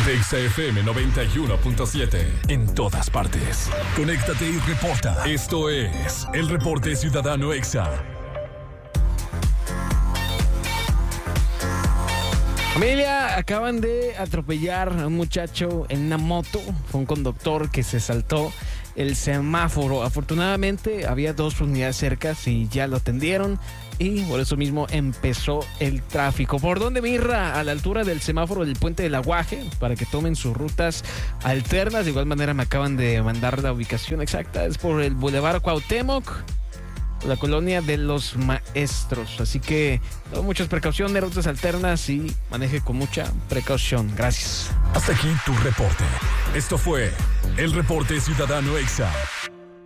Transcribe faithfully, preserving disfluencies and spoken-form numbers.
Ponte Exa F M noventa y uno punto siete. En todas partes. Conéctate y reporta. Esto es el Reporte Ciudadano Exa. Familia, acaban de atropellar a un muchacho en una moto. Fue un conductor que se saltó el semáforo. Afortunadamente había dos unidades cercas y ya lo atendieron. Y por eso mismo empezó el tráfico. ¿Por dónde, Mirra? A la altura del semáforo del Puente del Aguaje, para que tomen sus rutas alternas. De igual manera me acaban de mandar la ubicación exacta. Es por el Boulevard Cuauhtémoc, la colonia de los Maestros. Así que tome muchas precauciones, rutas alternas y maneje con mucha precaución. Gracias. Hasta aquí tu reporte. Esto fue el Reporte Ciudadano Exa.